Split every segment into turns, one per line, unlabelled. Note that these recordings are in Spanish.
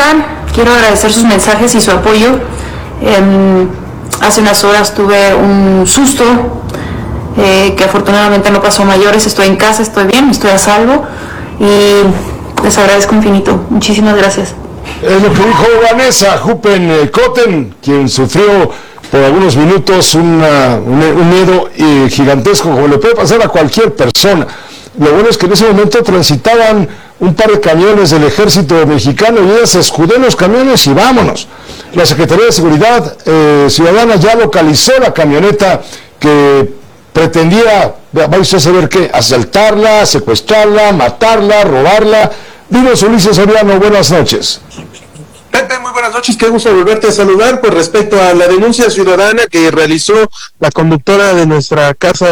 están? Quiero agradecer sus mensajes y su apoyo. Hace unas horas tuve un susto que afortunadamente no pasó a mayores. Estoy en casa, estoy bien, estoy a salvo y les agradezco infinito. Muchísimas gracias.
Es lo que dijo Vanessa Huppen-Kotten, quien sufrió por algunos minutos un miedo gigantesco, como le puede pasar a cualquier persona. Lo bueno es que en ese momento transitaban un par de camiones del ejército mexicano y ella se escudó en los camiones y vámonos. La Secretaría de Seguridad Ciudadana ya localizó la camioneta que pretendía, vais a saber qué, asaltarla, secuestrarla, matarla, robarla. Dinos, Ulises Soriano, buenas noches.
Pepe, muy buenas noches, qué gusto volverte a saludar. Pues respecto a la denuncia ciudadana que realizó la conductora de nuestra casa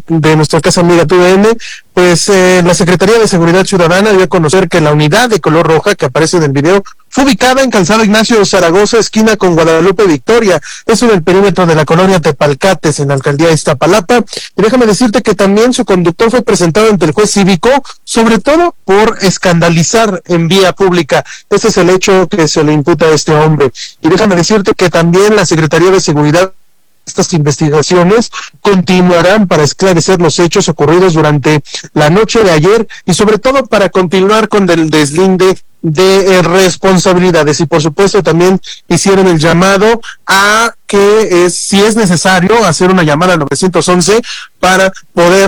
amiga TUDN, pues la Secretaría de Seguridad Ciudadana dio a conocer que la unidad de color roja que aparece en el video fue ubicada en Calzada Ignacio Zaragoza, esquina con Guadalupe Victoria, eso en el perímetro de la colonia Tepalcates, en la alcaldía de Iztapalapa. Y déjame decirte que también su conductor fue presentado ante el juez cívico, sobre todo por escandalizar en vía pública. Ese es el hecho que se le imputa a este hombre. Y déjame decirte que también la Secretaría de Seguridad, estas investigaciones continuarán para esclarecer los hechos ocurridos durante la noche de ayer y sobre todo para continuar con el deslinde de responsabilidades. Y por supuesto también hicieron el llamado a que si es necesario hacer una llamada al 911 para poder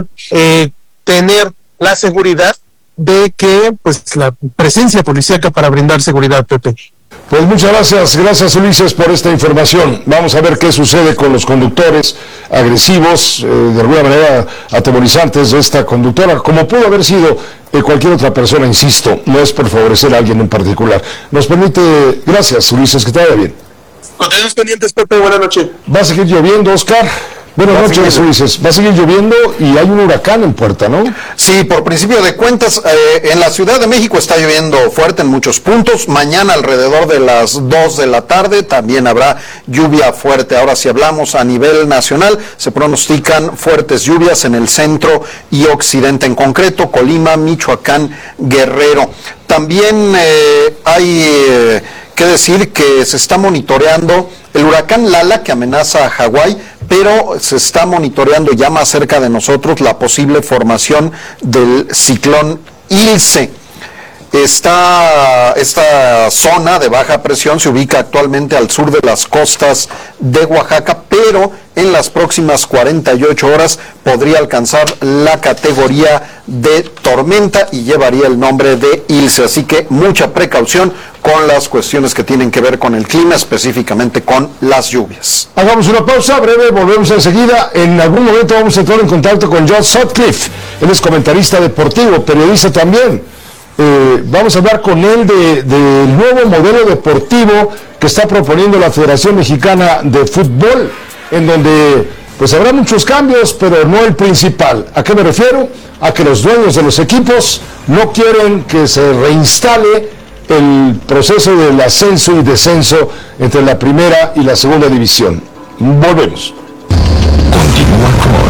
tener la seguridad de que pues la presencia policíaca para brindar seguridad, Pepe.
Pues muchas gracias Ulises por esta información. Vamos a ver qué sucede con los conductores agresivos, de alguna manera atemorizantes de esta conductora, como pudo haber sido cualquier otra persona, insisto, no es por favorecer a alguien en particular. Nos permite, gracias Ulises, que te vaya bien.
Continuamos pendientes, Pepe, buenas noches.
¿Va a seguir lloviendo, Oscar? Buenas noches, Ulises. Va a seguir lloviendo y hay un huracán en puerta, ¿no?
Sí, por principio de cuentas, en la Ciudad de México está lloviendo fuerte en muchos puntos. Mañana alrededor de las 2 de la tarde también habrá lluvia fuerte. Ahora, si hablamos a nivel nacional, se pronostican fuertes lluvias en el centro y occidente, en concreto Colima, Michoacán, Guerrero. También hay que decir que se está monitoreando el huracán Lala, que amenaza a Hawái, pero se está monitoreando ya más cerca de nosotros la posible formación del ciclón Ilse. Esta zona de baja presión se ubica actualmente al sur de las costas de Oaxaca, pero en las próximas 48 horas podría alcanzar la categoría de tormenta y llevaría el nombre de Ilse. Así que mucha precaución con las cuestiones que tienen que ver con el clima, específicamente con las lluvias.
Hagamos una pausa breve, volvemos enseguida. En algún momento vamos a entrar en contacto con John Sutcliffe. Él es comentarista deportivo, periodista también. Vamos a hablar con él del nuevo modelo deportivo que está proponiendo la Federación Mexicana de Fútbol, en donde pues habrá muchos cambios, pero no el principal. ¿A qué me refiero? A que los dueños de los equipos no quieren que se reinstale el proceso del ascenso y descenso entre la primera y la segunda división. Volvemos.
Continúa con